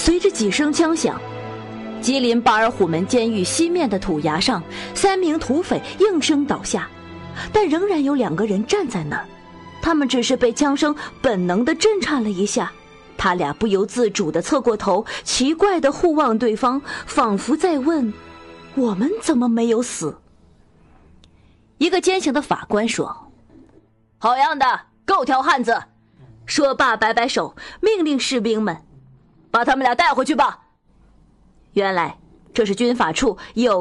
随着几声枪响，吉林巴尔虎门监狱西面的土崖上，3名土匪应声倒下，但仍然有2个人站在那儿，他们只是被枪声本能地震颤了一下，他俩不由自主地侧过头，奇怪地互望对方，仿佛在问：我们怎么没有死？一个监刑的法官说：好样的，够条汉子！说罢摆摆手，命令士兵们把他们俩带回去吧。原来这是军法处有